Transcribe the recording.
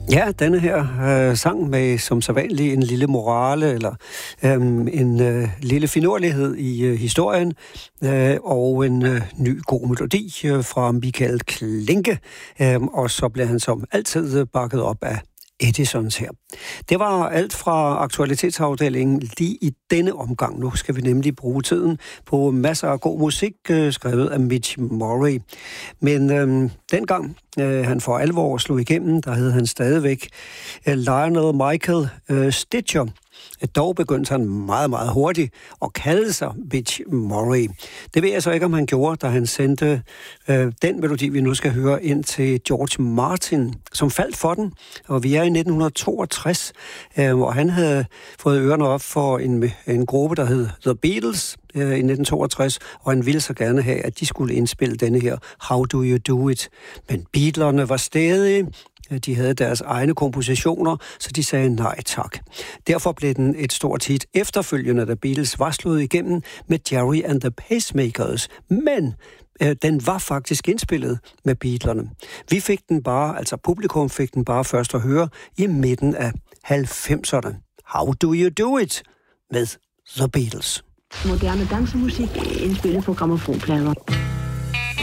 Ja, denne her sang med som sædvanlig en lille morale eller en lille finurlighed i historien og en ny god melodi fra Michael Klinke. Og så blev han som altid bakket op af Edisons her. Det var alt fra aktualitetsafdelingen lige i denne omgang. Nu skal vi nemlig bruge tiden på masser af god musik, skrevet af Mitch Murray. Men dengang han for alvor slog igennem, der hed han stadigvæk Lionel Michael Stitcher. Dog begyndte han meget, meget hurtigt at kalde sig Mitch Murray. Det ved jeg så ikke, om han gjorde, da han sendte den melodi, vi nu skal høre, ind til George Martin, som faldt for den. Og vi er i 1962, hvor han havde fået ørerne op for en gruppe, der hed The Beatles i 1962, og han ville så gerne have, at de skulle indspille denne her How Do You Do It. Men Beatlerne var stædige. De havde deres egne kompositioner, så de sagde nej tak. Derfor blev den et stort hit efterfølgende, da Beatles var slået igennem med Jerry and the Pacemakers. Men den var faktisk indspillet med Beatlerne. Vi fik den bare, altså publikum fik den bare først at høre i midten af 90'erne. How Do You Do It med The Beatles. Moderne dansemusik indspillet på grammofonplader.